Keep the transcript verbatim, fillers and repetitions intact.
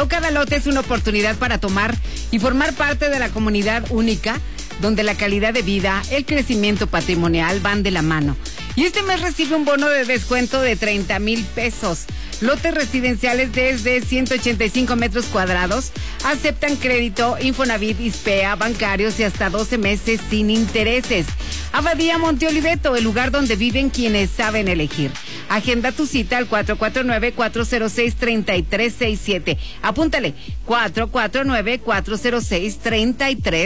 loteando. Cada lote es una oportunidad para tomar y formar parte de la comunidad única, donde la calidad de vida, el crecimiento patrimonial van de la mano. Y este mes recibe un bono de descuento de treinta mil pesos. Lotes residenciales desde ciento ochenta y cinco metros cuadrados. Aceptan crédito, Infonavit, Ispea, bancarios y hasta doce meses sin intereses. Abadía Monte Oliveto, el lugar donde viven quienes saben elegir. Agenda tu cita al cuatro cuatro nueve, cuatro cero seis, tres tres seis siete. Apúntale, cuatro cuatro nueve, cuatro cero seis, tres tres